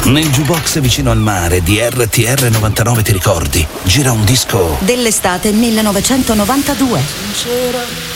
Nel jukebox vicino al mare di RTR 99, ti ricordi? Gira un disco dell'estate 1992. Sincera